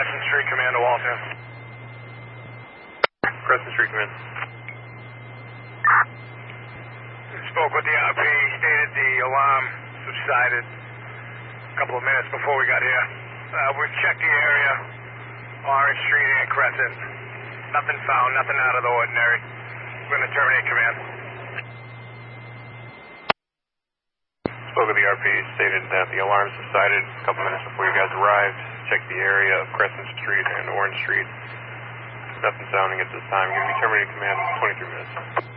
Crescent Street, Command to Walton. Crescent Street, Command. Spoke with the RP, stated the alarm subsided a couple of minutes before we got here. We checked the area, Orange Street and Crescent. Nothing found, nothing out of the ordinary. We're going to terminate command. Spoke with the RP, stated that the alarm subsided a couple minutes before you guys arrived. Checked the area of Crescent Street and Orange Street. Nothing sounding at this time. You're going to be terminating command in 23 minutes.